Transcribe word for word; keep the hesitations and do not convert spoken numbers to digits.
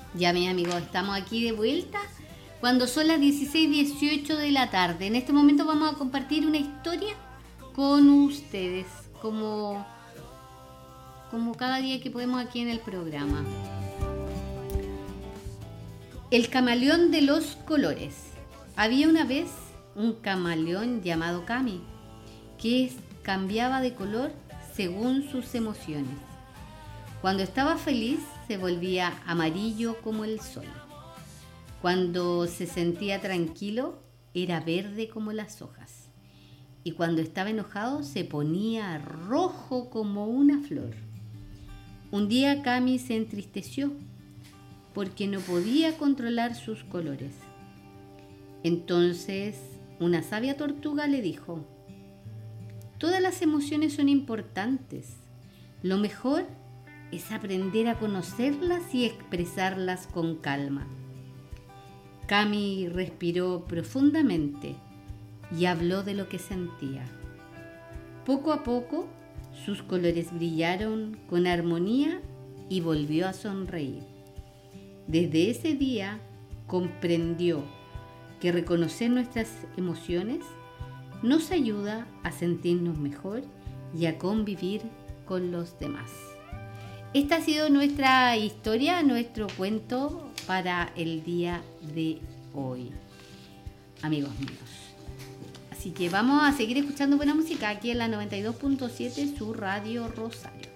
Ya, mis amigos, estamos aquí de vuelta cuando son las dieciséis dieciocho de la tarde. En este momento vamos a compartir una historia con ustedes, como, como cada día que podemos aquí en el programa. El camaleón de los colores. Había una vez un camaleón llamado Cami, que cambiaba de color según sus emociones. Cuando estaba feliz se volvía amarillo como el sol. Cuando se sentía tranquilo era verde como las hojas. Y cuando estaba enojado se ponía rojo como una flor. Un día Cami se entristeció porque no podía controlar sus colores. Entonces una sabia tortuga le dijo: todas las emociones son importantes. Lo mejor es aprender a conocerlas y expresarlas con calma. Cami respiró profundamente y habló de lo que sentía. Poco a poco, sus colores brillaron con armonía y volvió a sonreír. Desde ese día, comprendió que reconocer nuestras emociones nos ayuda a sentirnos mejor y a convivir con los demás. Esta ha sido nuestra historia, nuestro cuento para el día de hoy, amigos míos. Así que vamos a seguir escuchando buena música aquí en la noventa y dos punto siete, su Radio Rosario.